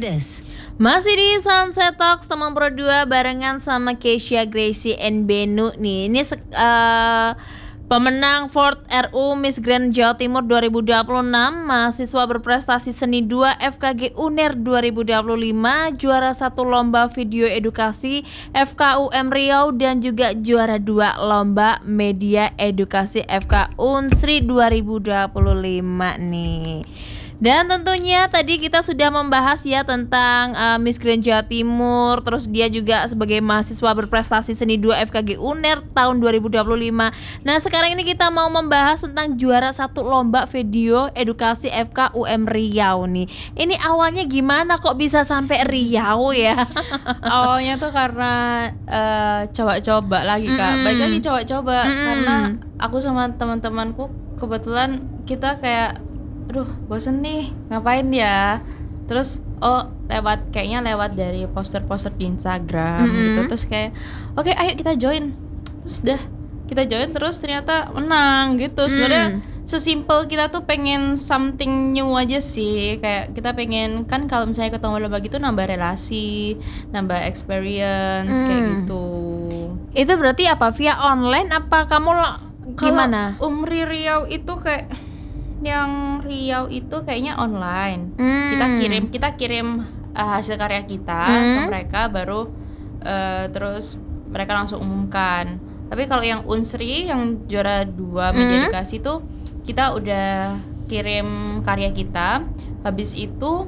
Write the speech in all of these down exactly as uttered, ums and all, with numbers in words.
this? Masih di Sunset Talks teman Pro dua barengan sama Keisha, Gracie, and Benu nih. Ini uh, pemenang Fourth R U Miss Grand Jawa Timur dua ribu dua puluh enam, mahasiswa berprestasi seni dua F K G UNER dua ribu dua puluh lima, juara satu lomba video edukasi F K U M Riau dan juga juara dua lomba media edukasi F K Unsri dua ribu dua puluh lima nih. Dan tentunya tadi kita sudah membahas ya tentang uh, Miss Grand Jawa Timur. Terus dia juga sebagai mahasiswa berprestasi seni dua F K G UNER tahun dua ribu dua puluh lima. Nah sekarang ini kita mau membahas tentang juara satu lomba video edukasi F K U M Riau nih. Ini awalnya gimana kok bisa sampai Riau ya? Awalnya tuh karena uh, coba-coba lagi kak, mm. balik lagi coba-coba mm. karena aku sama teman-temanku kebetulan kita kayak aduh bosen nih ngapain ya, terus oh lewat kayaknya lewat dari poster-poster di Instagram mm-hmm. gitu, terus kayak oke okay, ayo kita join, terus dah kita join terus ternyata menang gitu. Sebenarnya mm. sesimpel kita tuh pengen something new aja sih, kayak kita pengen kan kalau misalnya ketemu lomba gitu nambah relasi, nambah experience mm. kayak gitu. Itu berarti apa, via online apa kamu gimana? Kalau Umri Riau itu kayak yang Riau itu kayaknya online. Hmm. Kita kirim kita kirim uh, hasil karya kita hmm. ke mereka, baru uh, terus mereka langsung umumkan. Tapi kalau yang Unsri yang juara dua media hmm. edukasi itu kita udah kirim karya kita. Habis itu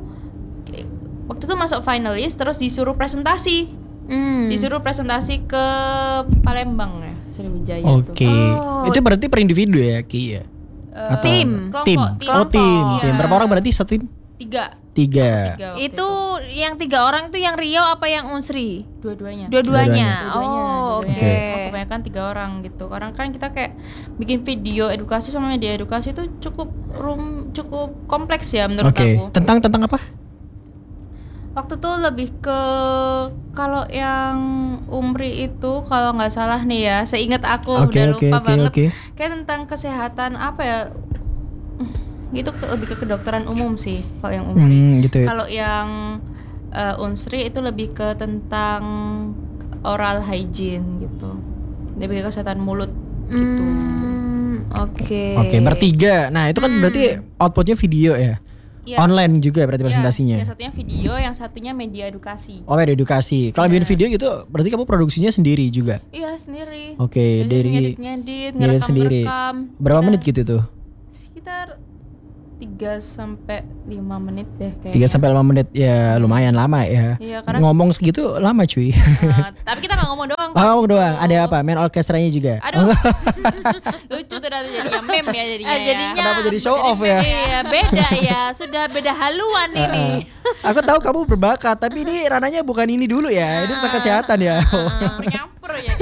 waktu itu masuk finalis, terus disuruh presentasi. Hmm. Disuruh presentasi ke Palembang ya, Sriwijaya. Oke. Okay. Oh. Itu berarti per individu ya, Ki ya? Uh, Atau tim, kelompok, tim. tim. Oh tim, Ya. tim. Berapa orang berarti satu tim? Tiga. Tiga. Tiga itu, itu yang tiga orang itu yang Riau apa yang Unsri? Dua-duanya. Dua-duanya. Dua-duanya. Oh, oke. Okay. Okay. Oh, kebanyakan tiga orang gitu. Orang kan kita kayak bikin video edukasi sama media edukasi itu cukup rum, cukup kompleks ya menurut okay. aku. Tentang tentang apa? Waktu tuh lebih ke kalau yang Umri itu kalau nggak salah nih ya, seingat aku okay, udah okay, lupa okay, banget. Okay. Kayak tentang kesehatan apa ya? Itu ke, lebih ke kedokteran umum sih kalau yang Umri. Hmm, gitu ya. Kalau yang uh, Unsri itu lebih ke tentang oral hygiene gitu, lebih ke kesehatan mulut gitu. Hmm, Oke. Okay. Oke, okay, bertiga. Nah itu kan hmm. berarti outputnya video ya? Ya. Online juga berarti presentasinya? Ya, yang satunya video, yang satunya media edukasi. Oh, media edukasi. Kalau ya. bikin video gitu, berarti kamu produksinya sendiri juga? Iya, sendiri. Oke, okay, dari ngedit-ngedit, ngerekam-ngerekam. Berapa kita, menit gitu tuh? Sekitar tiga sampai lima menit deh kayaknya. tiga sampai lima menit, ya lumayan lama ya. Iya, karena ngomong segitu lama cuy. Uh, tapi kita gak ngomong doang. Oh, ngomong doang. Ada apa? Main orkestranya juga? Aduh. Lucu tuh nanti jadinya meme ya jadinya. Ah, jadinya ya. Kenapa jadi show off ya? Iya, beda ya. Sudah beda haluan uh, ini. Uh, aku tahu kamu berbakat, tapi ini rananya bukan ini dulu ya. Ini tentang kesehatan ya. Nyamper ya.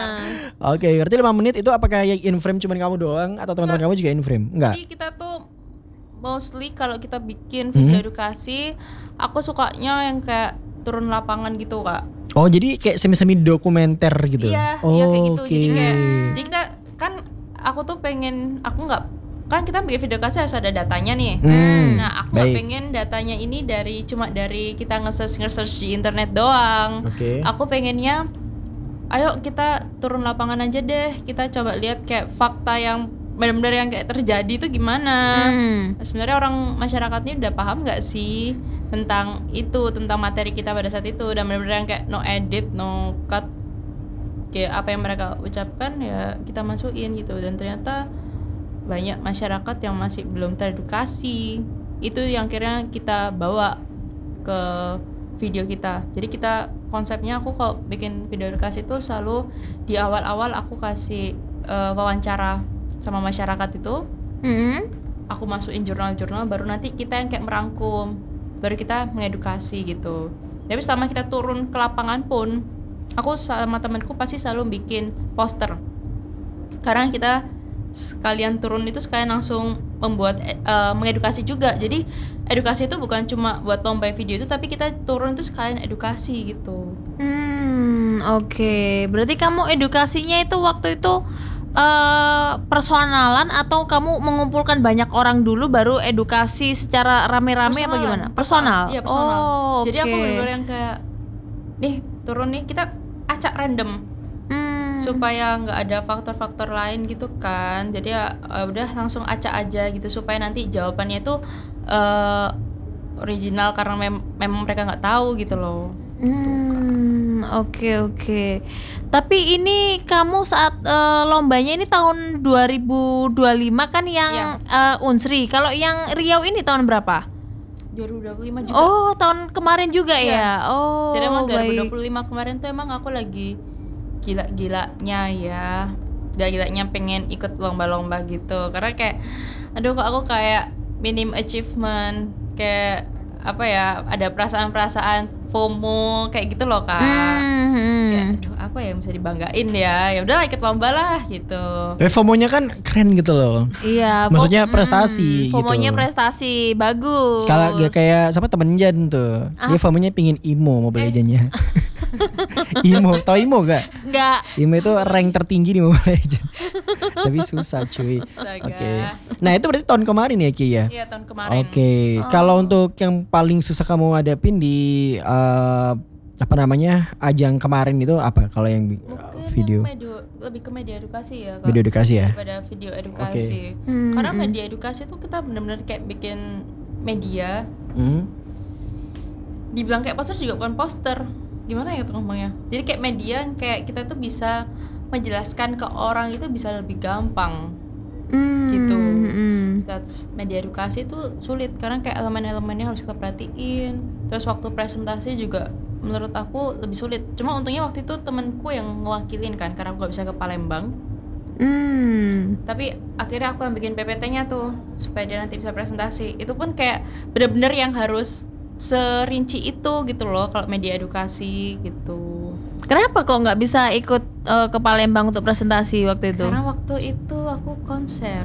Oke, berarti lima menit itu apakah yang in frame cuma kamu doang atau teman-teman kamu juga in frame? Enggak. Jadi kita tuh mostly kalau kita bikin video hmm. edukasi, aku sukanya yang kayak turun lapangan gitu kak. Oh jadi kayak semi-semi dokumenter gitu? Iya, oh, iya kayak gitu. Okay. Jadi kayak, jadi kita kan aku tuh pengen, aku nggak kan kita bikin video edukasi harus ada datanya nih. Hmm, nah aku nggak pengen datanya ini dari cuma dari kita nge-search nge-search di internet doang. Okay. Aku pengennya, ayo kita turun lapangan aja deh. Kita coba lihat kayak fakta yang benar-benar yang kayak terjadi itu gimana. Hmm. Sebenarnya orang masyarakatnya udah paham nggak sih tentang itu, tentang materi kita pada saat itu, dan benar-benar yang kayak no edit, no cut, kayak apa yang mereka ucapkan ya kita masukin gitu. Dan ternyata banyak masyarakat yang masih belum teredukasi. Itu yang akhirnya kita bawa ke video kita. Jadi kita konsepnya, aku kalau bikin video edukasi itu selalu di awal-awal aku kasih uh, wawancara sama masyarakat itu, mm-hmm. aku masukin jurnal-jurnal, baru nanti kita yang kayak merangkum, baru kita mengedukasi gitu. Tapi selama kita turun ke lapangan pun, aku sama temanku pasti selalu bikin poster, karena kita sekalian turun itu sekalian langsung membuat uh, mengedukasi juga. Jadi edukasi itu bukan cuma buat lomba video itu, tapi kita turun itu sekalian edukasi gitu. Hmm, oke. Okay. Berarti kamu edukasinya itu waktu itu eh personalan atau kamu mengumpulkan banyak orang dulu baru edukasi secara rame-rame apa Personalan. gimana? Personal. Iya personal. Oh, Jadi aku oke. bener-bener yang kayak nih turun nih kita acak random Hmm. supaya nggak ada faktor-faktor lain gitu kan. Jadi ya uh, udah langsung acak aja gitu supaya nanti jawabannya itu uh, original karena mem- memang mereka nggak tahu gitu loh. Hmm, oke oke. Tapi ini kamu saat eh, lombanya ini tahun dua ribu dua puluh lima kan yang eh, Unsri. Kalau yang Riau ini tahun berapa? dua ribu dua puluh lima juga. Oh, tahun kemarin juga Iya. ya. Oh, Jadi emang dua ribu dua baik. puluh lima kemarin tuh emang aku lagi gila-gilanya ya. Gila-gilanya pengen ikut lomba-lomba gitu. Karena kayak aduh kok aku kayak minim achievement, kayak apa ya, ada perasaan-perasaan FOMO kayak gitu loh Kak. Hmm. Kayak aduh apa ya yang bisa dibanggain ya. Ya udah ikut lomba lah gitu. Tapi FOMO-nya kan keren gitu loh. Iya, fo- Maksudnya prestasi hmm, FOMO-nya gitu. prestasi bagus. Kalau ya kayak siapa temen Jan tuh, dia FOMO-nya pingin imo Mobile Legends-nya. Imo, tau Imo gak? Enggak. Imo itu rank tertinggi di Mobile Legends. Tapi susah cuy. Oke. Astaga. Nah itu berarti tahun kemarin ya Ki ya? Iya tahun kemarin. Oke. Kalau untuk yang paling susah kamu hadapin di eh, apa namanya ajang kemarin itu apa? Kalau yang Mungkin uh, video yang media, lebih ke media edukasi ya Kak. video edukasi ya? Daripada video edukasi. Hmm, Karena hmm. media edukasi tuh kita benar-benar kayak bikin media, Hmm? dibilang kayak poster juga bukan poster. Gimana ya tuh ngomongnya? Jadi kayak media yang kayak kita tuh bisa menjelaskan ke orang itu bisa lebih gampang. Hmm, Gitu. hmm. Terus media edukasi itu sulit karena kayak elemen-elemennya harus kita perhatiin. Terus waktu presentasi juga menurut aku lebih sulit. Cuma untungnya waktu itu temenku yang ngewakilin kan karena aku gak bisa ke Palembang. Hmm. Tapi akhirnya aku yang bikin P P T-nya tuh supaya dia nanti bisa presentasi. Itu pun kayak bener-bener yang harus serinci itu gitu loh kalau media edukasi gitu. Kenapa kok nggak bisa ikut eh, ke Palembang untuk presentasi waktu itu? Karena waktu itu aku konser.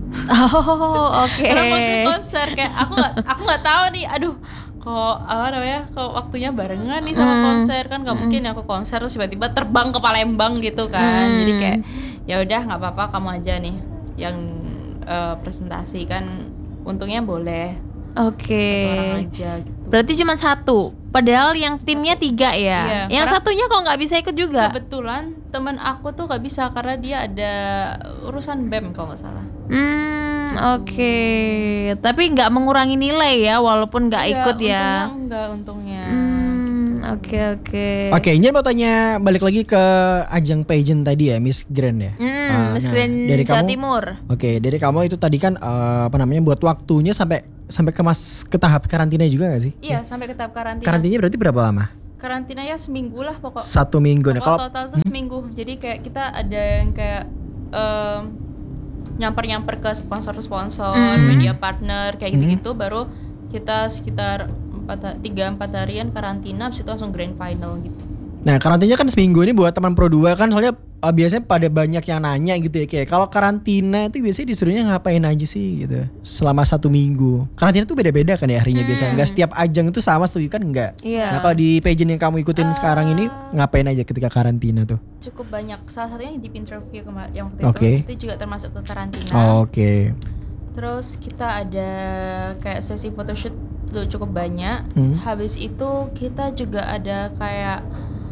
Oh, oke. Karena waktu itu konser kayak aku nggak aku nggak tahu nih. Aduh, kok apa namanya? Kok waktunya barengan nih sama Hmm. konser kan nggak mungkin ya aku konser terus tiba-tiba terbang ke Palembang gitu kan. Hmm. Jadi kayak ya udah nggak apa-apa kamu aja nih yang eh, presentasi kan untungnya boleh. Oke. Satu orang aja gitu. Berarti cuma satu. Padahal yang timnya tiga ya. Iya, yang karena- satunya kok nggak bisa ikut juga? Kebetulan teman aku tuh gak bisa karena dia ada urusan B E M kalau nggak salah. Hmm, oke. Tapi nggak mengurangi nilai ya, walaupun nggak Iya, ikut ya. Untungnya enggak, untungnya. Hmm, oke oke. Oke, ini mau tanya balik lagi ke ajang pageant tadi ya, Miss Grand ya. Hmm, Ah, Miss nah, Grand dari Jawa kamu- Timur. Oke, dari kamu itu tadi kan eh, apa namanya buat waktunya sampai sampai ke mas ke tahap karantina juga gak sih? Iya, sampai ke tahap karantina. Karantinanya berarti berapa lama? Karantina ya seminggu lah pokok. Satu minggu. Nah, Pokok kalau total tuh seminggu. Jadi kayak kita ada yang kayak em, nyamper-nyamper ke sponsor-sponsor, Hmm. media partner kayak gitu-gitu baru kita sekitar empat tiga empat harian karantina habis itu langsung grand final gitu. Nah, karantinanya kan seminggu ini buat teman Pro dua kan soalnya uh, biasanya pada banyak yang nanya gitu ya kayak kalau karantina itu biasanya disuruhnya ngapain aja sih gitu selama satu minggu. Karantina tuh beda-beda kan ya harinya biasanya. Enggak setiap ajang itu sama setuju kan enggak. Iya. Nah, kalau di pageant yang kamu ikutin sekarang ini ngapain aja ketika karantina tuh? Cukup banyak. Salah satunya di interview kemarin yang waktu Oke. itu itu juga termasuk ke karantina. Oh, Oke. Terus kita ada kayak sesi photoshoot tuh cukup banyak. Hmm. Habis itu kita juga ada kayak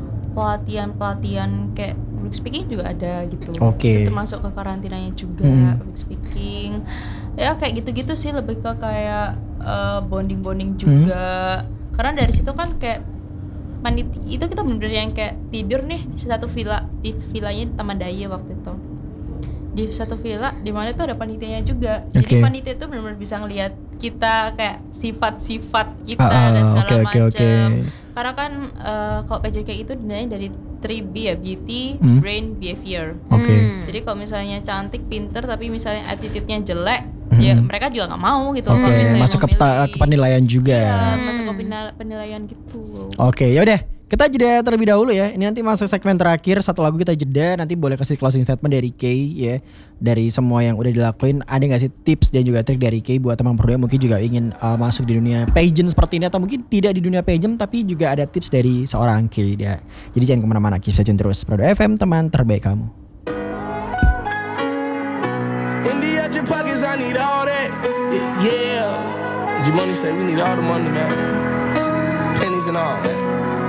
pelatihan-pelatihan kayak public speaking juga ada gitu. Oke. Itu termasuk ke karantinanya juga Hmm. public speaking. Ya kayak gitu-gitu sih lebih ke kayak eh, bonding-bonding juga. Karena dari situ kan kayak panitia itu kita bener-bener yang kayak tidur nih di satu villa di villanya di Taman Daya waktu itu. Di satu villa di mana itu ada panitianya juga. Jadi Oke. panitia itu benar-benar bisa ngelihat kita kayak sifat-sifat kita Ah, dan segala oke, oke, macam. oke. Karena kan eh, kalau P J K itu dinilai dari three B ya, beauty, Hmm. brain, behavior. Oke. Hmm. Jadi kalau misalnya cantik, pinter tapi misalnya attitude-nya jelek, Hmm. ya mereka juga nggak mau gitu. Oke, Kalau misalnya masuk ke, mau peta- milih. ke penilaian juga. Iya, Hmm. masuk ke penil- penilaian gitu. Oke, yaudah. Kita jeda terlebih dahulu ya. Ini nanti masuk segmen terakhir. Satu lagu kita jeda. Nanti boleh kasih closing statement dari Kay ya. Dari semua yang udah dilakuin. Ada gak sih tips dan juga trik dari Kay buat teman Pro yang mungkin juga ingin uh, masuk di dunia pageant seperti ini. Atau mungkin tidak di dunia pageant. Tapi juga ada tips dari seorang Kay ya. Jadi jangan kemana-mana. Keep stay tune terus. Pro F M, teman terbaik kamu. out your pockets, I need all that. Yeah, yeah. G Money said we need all the money, man. Pennies and all, man.